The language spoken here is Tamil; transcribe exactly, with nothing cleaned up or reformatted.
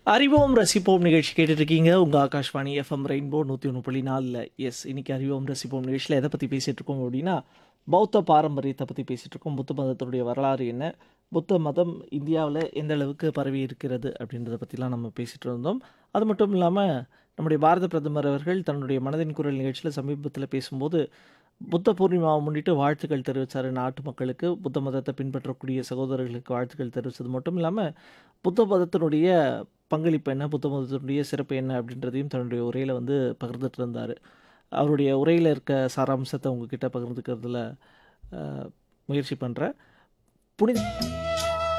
அறிவோம் ரசிப்போம் நிகழ்ச்சி கேட்டுட்டு இருக்கீங்க. உங்க ஆகாஷ்வாணி எஃப்எம் ரெயின்போ நூற்றி ஒன்று புள்ளி நாலில். எஸ், இன்னைக்கு அறிவோம் ரசிப்போம் நிகழ்ச்சியில் எதை பற்றி பேசிகிட்டு இருக்கோம் அப்படின்னா, பௌத்த பாரம்பரியத்தை பற்றி பேசிகிட்டு இருக்கோம். புத்த மதத்துடைய வரலாறு என்ன, புத்த மதம் இந்தியாவில் எந்த அளவுக்கு பரவி இருக்கிறது அப்படின்றத பற்றிலாம் நம்ம பேசிகிட்டு இருந்தோம். அது மட்டும் இல்லாமல் நம்முடைய பாரத பிரதமர் அவர்கள் தன்னுடைய மனதின் குரல் நிகழ்ச்சியில் சமீபத்தில் பேசும்போது புத்த பூர்ணிமாவை முன்னிட்டு வாழ்த்துக்கள் தெரிவித்தார் நாட்டு மக்களுக்கு. புத்த மதத்தை பின்பற்றக்கூடிய சகோதரர்களுக்கு வாழ்த்துக்கள் தெரிவித்தது மட்டும் இல்லாமல் புத்த மதத்தினுடைய பங்களிப்பு என்ன, புத்த மதத்தினுடைய சிறப்பு என்ன அப்படின்றதையும் தன்னுடைய உரையில் வந்து பகிர்ந்துட்டு இருந்தார். அவருடைய உரையில் இருக்க சாராம்சத்தை உங்ககிட்ட பகிர்ந்துக்கிறதுல அஹ், முயற்சி பண்ணுறேன். புனித